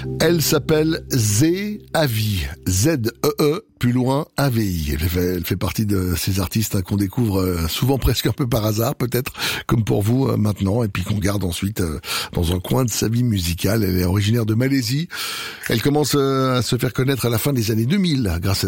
Elle s'appelle Zee Avi, Z-E-E, plus loin, A-V-I. Elle fait partie de ces artistes qu'on découvre souvent presque un peu par hasard, peut-être, comme pour vous maintenant, et puis qu'on garde ensuite dans un coin de sa vie musicale. Elle est originaire de Malaisie. Elle commence à se faire connaître à la fin des années 2000 grâce à